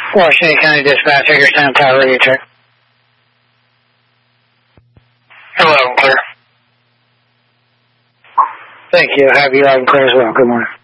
Washington County Dispatch, Hagerstown Tower Radio check. Hello, clear. Thank you. Have you loud and clear as well. Good morning.